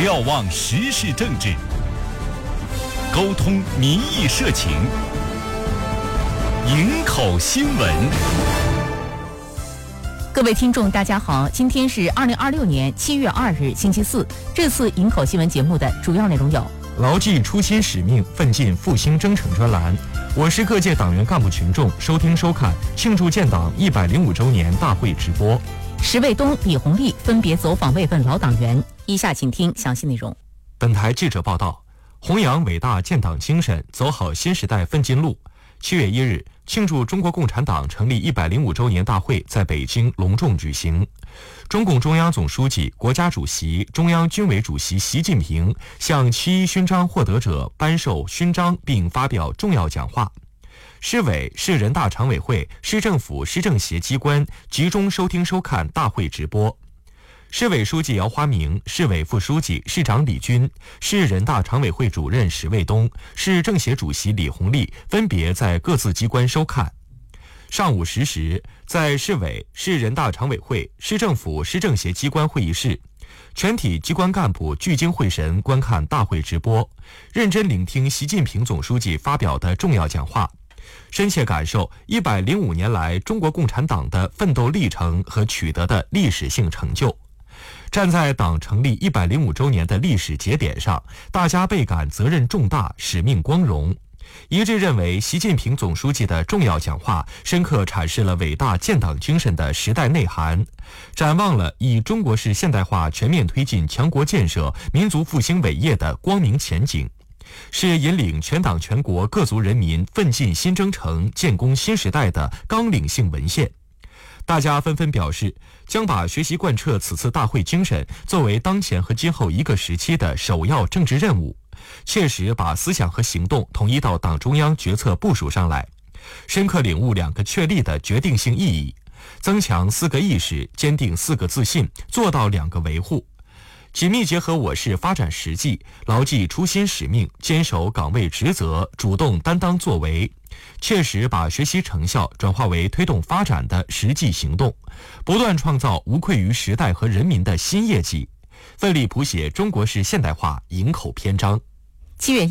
瞭望时事政治，沟通民意社情，营口新闻。 各位听众大家好，今天是2026年7月2日星期四。这次营口新闻节目的主要内容有： 牢记初心使命，奋进复兴征程专栏。我市各界党员干部群众收听收看庆祝建党105周年大会直播。 石卫东、李红利分别走访慰问老党员。以下请听详细内容。 本台记者报道，弘扬伟大建党精神，走好新时代奋进路。7月1日，庆祝中国共产党成立105周年大会在北京隆重举行。中共中央总书记、国家主席、中央军委主席习近平向7·1勋章获得者颁授勋章并发表重要讲话。市委、市人大常委会、市政府、市政协机关集中收听收看大会直播。市委书记姚华明、市委副书记、市长李军、市人大常委会主任石卫东、市政协主席李红利分别在各自机关收看。上午10时，在市委、市人大常委会、市政府、市政协机关会议室，全体机关干部聚精会神观看大会直播，认真聆听习近平总书记发表的重要讲话，深切感受105年来中国共产党的奋斗历程和取得的历史性成就。站在党成立105周年的历史节点上，大家倍感责任重大，使命光荣，一致认为习近平总书记的重要讲话深刻阐释了伟大建党精神的时代内涵，展望了以中国式现代化全面推进强国建设、民族复兴伟业的光明前景，是引领全党全国各族人民奋进新征程、建功新时代的纲领性文献。大家纷纷表示，将把学习贯彻此次大会精神作为当前和今后一个时期的首要政治任务，切实把思想和行动统一到党中央决策部署上来，深刻领悟2个确立的决定性意义，增强4个意识，坚定4个自信，做到2个维护，紧密结合我市发展实际，牢记初心使命，坚守岗位职责，主动担当作为，切实把学习成效转化为推动发展的实际行动，不断创造无愧于时代和人民的新业绩，奋力谱写中国式现代化营口篇章。 7月